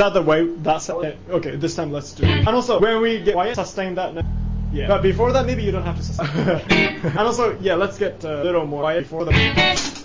that the way? That's okay. This time let's do it. And also, when we get quiet, sustain that note. Yeah. But before that, maybe you don't have to sustain. And also, yeah, let's get a little more quiet before the.